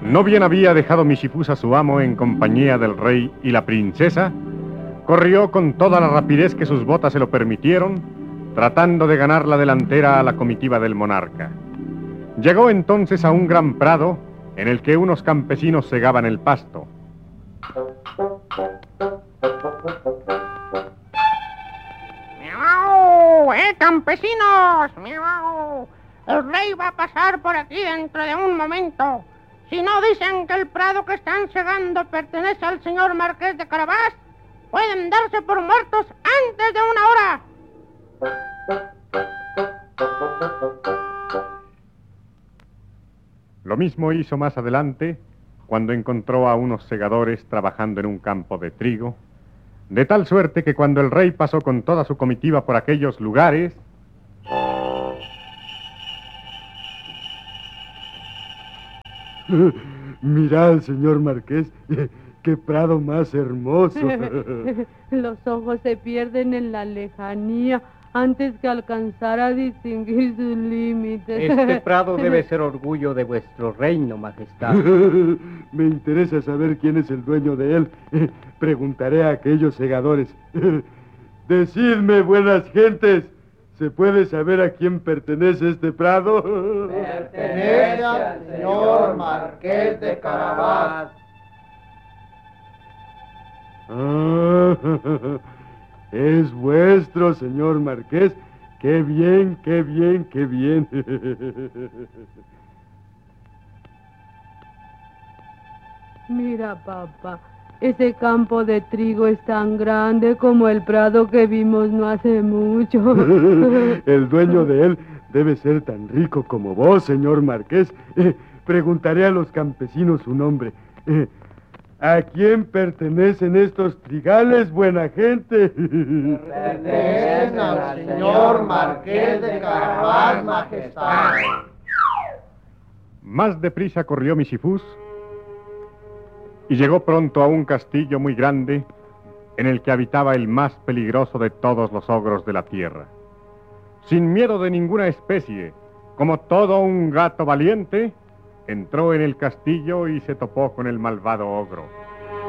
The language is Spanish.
No bien había dejado Misifus a su amo en compañía del rey y la princesa, corrió con toda la rapidez que sus botas se lo permitieron, tratando de ganar la delantera a la comitiva del monarca. Llegó entonces a un gran prado en el que unos campesinos segaban el pasto. ¡Miau! ¡Campesinos! ¡Miau! El rey va a pasar por aquí dentro de un momento. Si no dicen que el prado que están segando pertenece al señor Marqués de Carabás, pueden darse por muertos antes de una hora. Lo mismo hizo más adelante cuando encontró a unos segadores trabajando en un campo de trigo, de tal suerte que cuando el rey pasó con toda su comitiva por aquellos lugares, Mirad, señor Marqués, qué prado más hermoso. Los ojos se pierden en la lejanía antes que alcanzar a distinguir sus límites. Este prado debe ser orgullo de vuestro reino, majestad. Me interesa saber quién es el dueño de él. Preguntaré a aquellos segadores. Decidme, buenas gentes, ¿se puede saber a quién pertenece este prado? Pertenece al señor Marqués de Carabás. Es vuestro, señor Marqués. Qué bien, qué bien, qué bien. Mira, papá, ese campo de trigo es tan grande como el prado que vimos no hace mucho. El dueño de él debe ser tan rico como vos, señor Marqués. Preguntaré a los campesinos su nombre. ¿A quién pertenecen estos trigales, buena gente? Pertenecen al señor Marqués de Carabás, majestad. más deprisa corrió Misifus y llegó pronto a un castillo muy grande en el que habitaba el más peligroso de todos los ogros de la tierra. Sin miedo de ninguna especie, como todo un gato valiente, entró en el castillo y se topó con el malvado ogro.